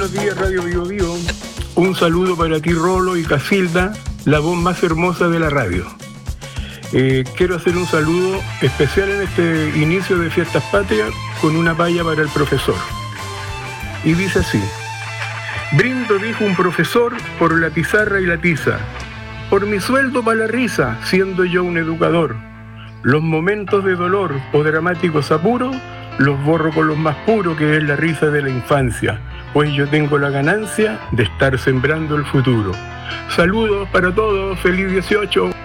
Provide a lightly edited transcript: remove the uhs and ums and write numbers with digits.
buenos días Radio Bio Bio. Un saludo para ti, Rolo y Casilda, la voz más hermosa de la radio. Quiero hacer un saludo especial en este inicio de Fiestas Patrias con una palla para el profesor. Y dice así: brindo, dijo un profesor, por la pizarra y la tiza, por mi sueldo para la risa, siendo yo un educador. Los momentos de dolor o dramáticos apuros los borro con los más puros, que es la risa de la infancia, pues yo tengo la ganancia de estar sembrando el futuro. Saludos para todos, feliz 18.